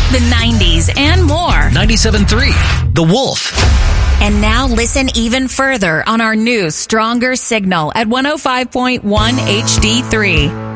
the 90s, and more. 97.3, The Wolf. And now listen even further on our new, stronger signal at 105.1 HD3.